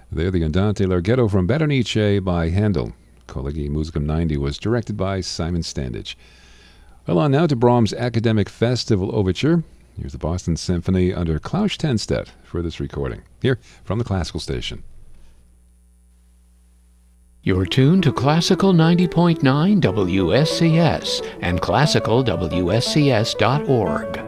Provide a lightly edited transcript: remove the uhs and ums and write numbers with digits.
They're the Andante Larghetto from Berenice by Handel. Collegii Musicum 90 was directed by Simon Standage. Well, on now to Brahms' Academic Festival Overture. Here's the Boston Symphony under Klaus Tenstedt for this recording, here from the Classical Station. You're tuned to Classical 90.9 WSCS and classicalwscs.org.